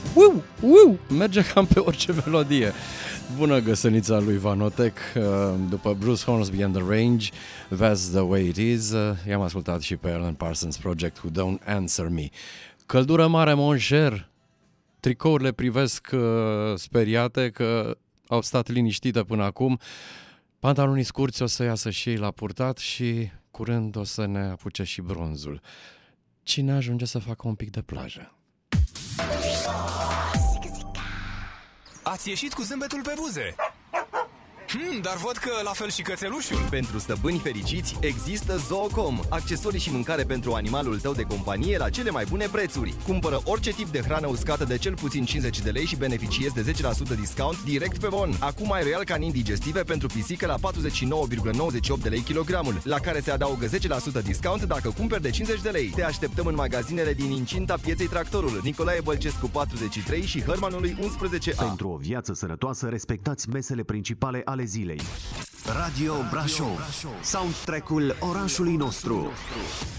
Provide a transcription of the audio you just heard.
Merge cam pe orice melodie. Bună găsănița lui Vanotec. După Bruce Hornsby and the Range, That's the Way It Is, i-am ascultat și pe Alan Parsons Project Who Don't Answer Me. Căldură mare, mon cher. Tricourile privesc speriate că au stat liniștite până acum. Pantalonii scurți o să iasă și ei la purtat și curând o să ne apuce și bronzul. Cine ajunge să facă un pic de plajă? Ați ieșit cu zâmbetul pe buze. Dar văd că la fel și cățelușul. Pentru stăpâni fericiți există Zoocom, accesorii și mâncare pentru animalul tău de companie la cele mai bune prețuri. Cumpără orice tip de hrană uscată de cel puțin 50 de lei și beneficiezi de 10% discount direct pe bon. Acum ai Royal Canin digestive pentru pisică la 49,98 de lei kilogramul, la care se adaugă 10% discount dacă cumperi de 50 de lei. Te așteptăm în magazinele din incinta Pieței Tractorul, Nicolae Bălcescu 43 și Hărmanului 11A. Pentru o viață sănătoasă, respectați mesele principale ale zilei. Radio Brașov, soundtrack-ul orașului nostru.